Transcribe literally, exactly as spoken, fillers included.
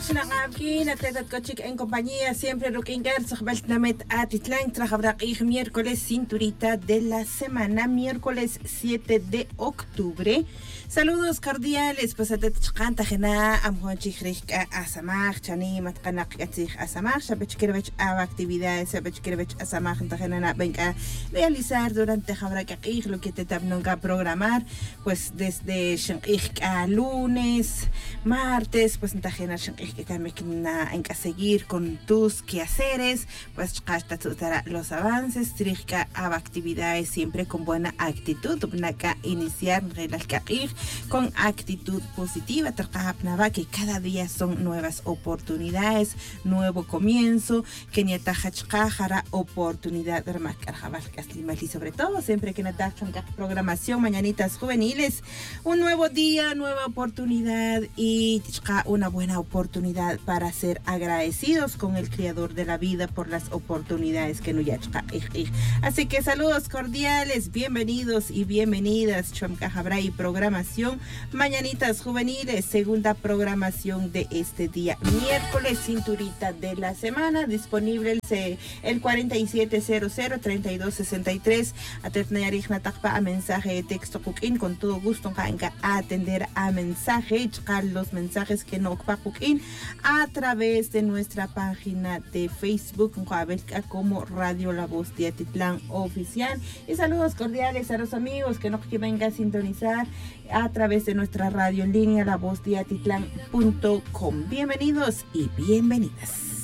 Aquí en compañía siempre Rukinger, Namet Atitlán, Trajabraquij, miércoles cinturita de la semana, miércoles siete de octubre. Saludos cordiales, pues a Tetchkanta Gena, Amhonchik, Asamach, Chani, Matkanak, Asamach, Sabechkirvech, Ava actividades, Sabechkirvech, Asamach, Tajena, venga a realizar durante Jabraquij lo que te nunca programar, pues desde Shankik a lunes, martes, pues en Tajena Shankik que también en que seguir con tus quehaceres, pues hasta los avances, Trija Ava actividades siempre con buena actitud, Naka iniciar Relakir con actitud positiva, que cada día son nuevas oportunidades, nuevo comienzo, que ni atajachkajara oportunidad de y sobre todo siempre que natachan programación mañanitas juveniles, un nuevo día, nueva oportunidad y una buena oportunidad para ser agradecidos con el Creador de la vida por las oportunidades que nos yachka. Así que saludos cordiales, bienvenidos y bienvenidas, Chomkajabra y programación Mañanitas Juveniles, segunda programación de este día, miércoles, cinturita de la semana, disponible el, C, el cuarenta y siete cero cero treinta y dos sesenta y tres, a mensaje de texto Kukin, con todo gusto a atender a mensaje, los mensajes que no Kukin a través de nuestra página de Facebook como Radio La Voz de Atitlán Oficial. Y saludos cordiales a los amigos que nos vengan a sintonizar a través de nuestra radio en línea, la voz de atitlán punto com. Bienvenidos y bienvenidas.